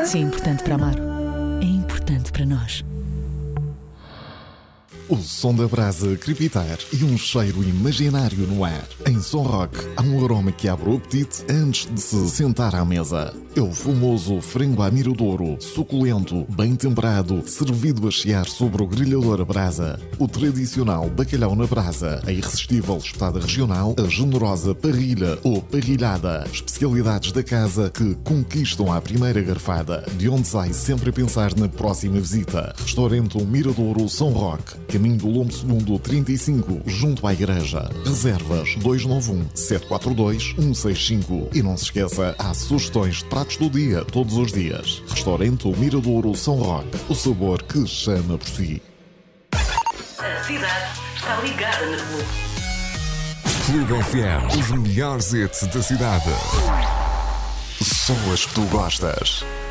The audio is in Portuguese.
Se é importante para Amaro, é importante para nós. O som da brasa crepitar e um cheiro imaginário no ar. Em Som Rock há um aroma que abre o apetite antes de se sentar à mesa. É o famoso frango à miradouro, suculento, bem temperado, servido a chiar sobre o grelhador a brasa. O tradicional bacalhau na brasa, a irresistível espetada regional, a generosa parrilha ou parrilhada. Especialidades da casa que conquistam à primeira garfada, de onde sai sempre a pensar na próxima visita. Restaurante Miradouro Som Rock, caminho do Lombo Segundo 35, junto à igreja. Reservas 291-742-165. E não se esqueça, há sugestões de pratos do dia, todos os dias. Restaurante Miradouro Som Rock, o sabor que chama por si. A cidade está ligada na Clube. Clube FM, os melhores hits da cidade. Só as que tu gostas.